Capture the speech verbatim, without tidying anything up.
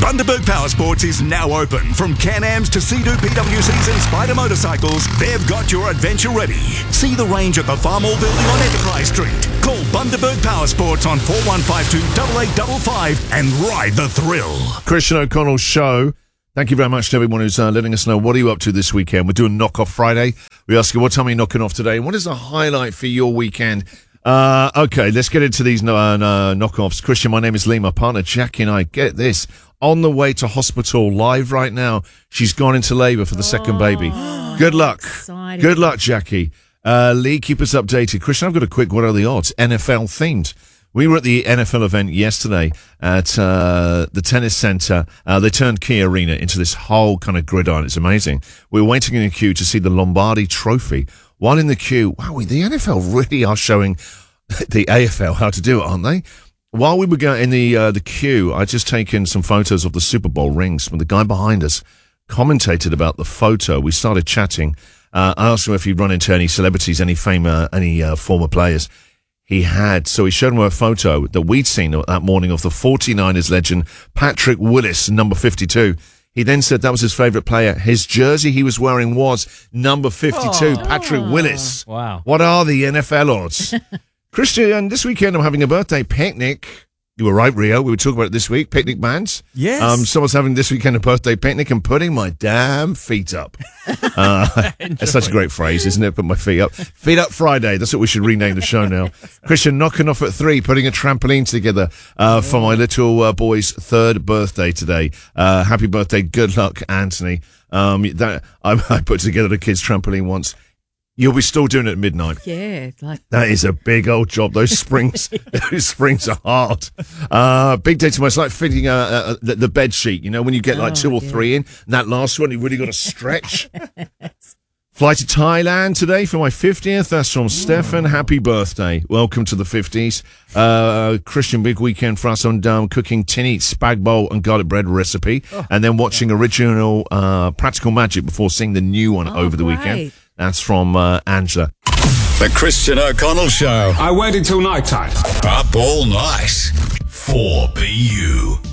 Bundaberg Power Sports is now open. From Can-Ams to Sea-Doo P W Cs and Spider motorcycles, they've got your adventure ready. See the range at the Farmall building on Enterprise Street. Call Bundaberg Power Sports on four one five two, eight eight five five and ride the thrill. Christian O'Connell Show. Thank you very much to everyone who's uh, letting us know what are you up to this weekend. We're doing Knock Off Friday. We ask you what time are you knocking off today. What is the highlight for your weekend? Uh, okay, let's get into these uh, uh, knock-offs. Christian, my name is Lee. My partner Jackie and I, get this, on the way to hospital live right now. She's gone into labour for the oh, second baby. Good luck. Exciting. Good luck, Jackie. Uh, Lee, keep us updated. Christian, I've got a quick what are the odds? N F L themed. We were at the N F L event yesterday at uh, the tennis centre. Uh, they turned Key Arena into this whole kind of gridiron. It's amazing. We were waiting in the queue to see the Lombardi Trophy. While in the queue, wow, the N F L really are showing the A F L how to do it, aren't they? While we were going in the uh, the queue, I'd just taken some photos of the Super Bowl rings. When the guy behind us commentated about the photo, we started chatting. Uh, I asked him if he'd run into any celebrities, any famous, any uh, former players. He had, so he showed him a photo that we'd seen that morning of the forty-niners legend, Patrick Willis, number fifty-two. He then said that was his favourite player. His jersey he was wearing was number fifty-two, oh. Patrick Willis. Wow. What are the N F L odds? Christian, this weekend I'm having a birthday picnic. You were right, Rio. We were talking about it this week. Picnic bands. Yes. Um, someone's having this weekend a birthday picnic and putting my damn feet up. Uh, it's such a great phrase, isn't it? Put my feet up. Feet up Friday. That's what we should rename the show now. Christian, knocking off at three, putting a trampoline together uh, for my little uh, boy's third birthday today. Uh, happy birthday. Good luck, Anthony. Um, that I, I put together the kids' trampoline once. You'll be still doing it at midnight. Yeah. Like that is a big old job. Those springs, those springs are hard. Uh, big day tomorrow. It's like fitting uh, uh, the, the bed sheet, you know, when you get like oh, two or yeah. three in. And that last one, you really got to stretch. Fly to Thailand today for my fiftieth. That's from Stefan. Happy birthday. Welcome to the fifties. Uh, Christian, big weekend for us on um, cooking tinny spag bowl and garlic bread recipe. Oh, and then watching yeah. original uh, Practical Magic before seeing the new one oh, over the great. weekend. That's from uh, Angela. The Christian O'Connell Show. I waited till night time. Up all night. four B U.